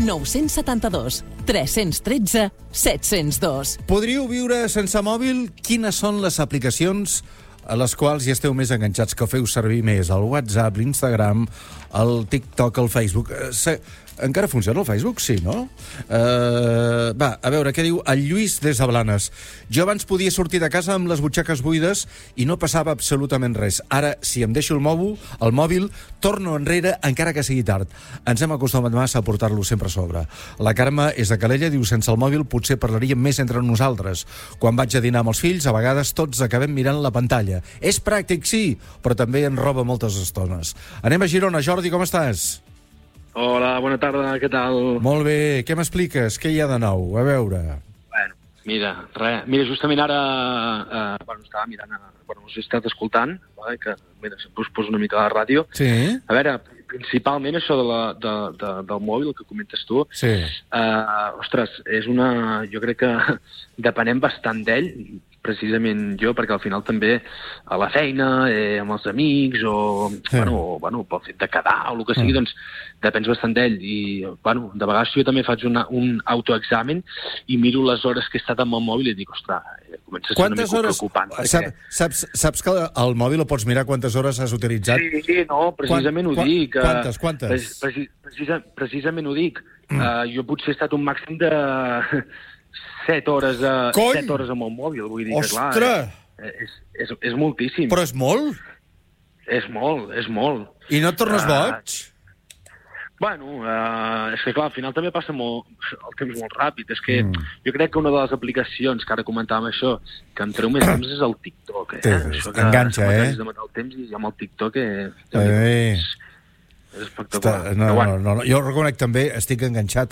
972 313 702. Podríeu viure sense mòbil? Quines són les aplicacions a les quals hi esteu més enganxats, que feu servir més? El WhatsApp, l'Instagram, el TikTok, el Facebook... Encara funciona el Facebook? Sí, no? Va, a veure, què diu el Lluís des de Blanes. Jo abans podia sortir de casa amb les butxaques buides i no passava absolutament res. Ara, si em deixo el mòbil, torno enrere encara que sigui tard. Ens hem acostumat massa a portar-lo sempre a sobre. La Carme és de Calella, diu, sense el mòbil potser parlaríem més entre nosaltres. Quan vaig a dinar amb els fills, a vegades tots acabem mirant la pantalla. És pràctic, sí, però també ens roba moltes estones. Anem a Girona. Jordi, com estàs? Hola, bona tarda, què tal? Molt bé, què m'expliques? Què hi ha de nou? A veure... Bueno, mira, justament ara... estava mirant... us he estat escoltant, vale, que mira, us poso una mica a la ràdio. Sí. A veure, principalment això del mòbil que comentes tu. Sí. Ostres, és una... Jo crec que depenem bastant d'ell, precisament jo, perquè al final també a la feina, amb els amics, o bueno, pel fet de quedar, o el que sigui, doncs depens bastant d'ell. I, bueno, de vegades jo també faig un autoexamen i miro les hores que he estat amb el mòbil i dic, ostres, comença a ser una mica preocupant. Perquè... Saps que el mòbil ho pots mirar quantes hores has utilitzat? Sí, no, precisament ho dic. Quantes? Precisament ho dic. Jo potser he estat un màxim de 7 hores amb el mòbil. Vull dir que, clar, és moltíssim. Però és molt? És molt. I no et tornes boig? Bueno, és que clar, al final també passa el temps molt ràpid. És que jo crec que una de les aplicacions, que ara comentàvem això, que em treu més temps és el TikTok. Enganxa, de matar el temps i amb el TikTok és espectacular. No, jo reconec també, estic enganxat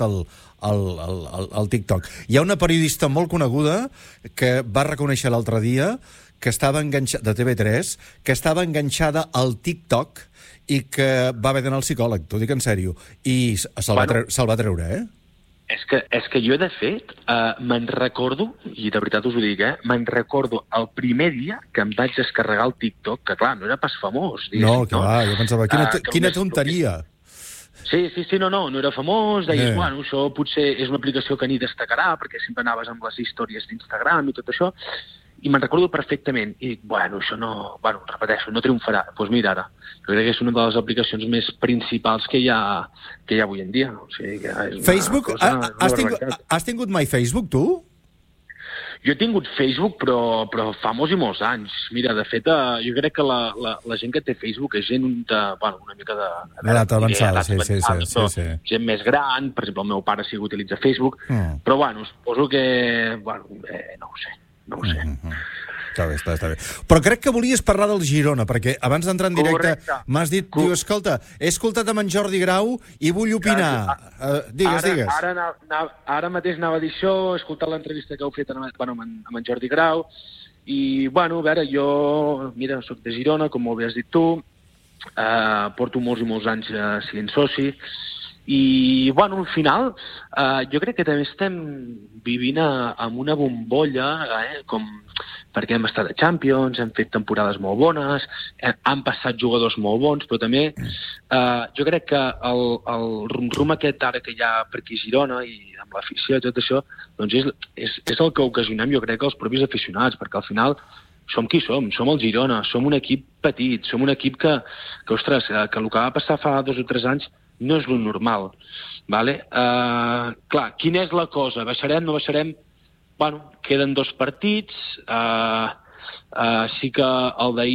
al TikTok. Hi ha una periodista molt coneguda que va reconèixer l'altre dia que estava enganxada, de TV3, que estava enganxada al TikTok i que va haver d'anar al psicòleg, t'ho dic en sèrio, i se'l va treure, És que jo, de fet, me'n recordo, i de veritat us ho dic, me'n recordo el primer dia que em vaig descarregar el TikTok, que clar, no era pas famós. No, que va, jo pensava, quina tonteria. Sí, no era famós, deies, bueno, això potser és una aplicació que ni destacarà, perquè sempre anaves amb les històries d'Instagram i tot això, i me'n recordo perfectament, i dic, bueno, això no, repeteixo, no triomfarà. Doncs mira ara, jo crec que és una de les aplicacions més principals que hi ha avui en dia. O sigui, que és Facebook? Has tingut mai Facebook, tu? Jo he tingut Facebook, però fa molts i molts anys. Mira, de fet, jo crec que la gent que té Facebook és gent una mica de... Edat avançada, sí. Gent més gran, per exemple, el meu pare sí que utilitza Facebook, però, suposo que... no ho sé. Està bé. Però crec que volies parlar del Girona, perquè abans d'entrar en directe m'has dit, diu, escolta, he escoltat amb en Jordi Grau i vull opinar. Digues. Ara mateix anava a dir això, he escoltat l'entrevista que heu fet amb en Jordi Grau, i, a veure, jo, mira, soc de Girona, com molt bé has dit tu, porto molts i molts anys sent soci, i, al final, jo crec que també estem vivint amb una bombolla, perquè hem estat a Champions, hem fet temporades molt bones, han passat jugadors molt bons, però també jo crec que el rum-rum aquest ara que hi ha per aquí a Girona i amb l'afició i tot això, doncs és el que ocasionem, jo crec, els propis aficionats, perquè al final som qui som el Girona, som un equip petit, som un equip que ostres, que el que va passar fa 2 o 3 anys no és lo normal, vale? Clar, quina és la cosa? Baixarem, no baixarem? Queden 2 partits, sí que el d'ahir